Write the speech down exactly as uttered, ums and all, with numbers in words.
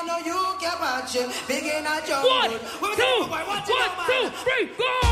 no you can watch it. Begin a jump. One, two, one, two, three, go!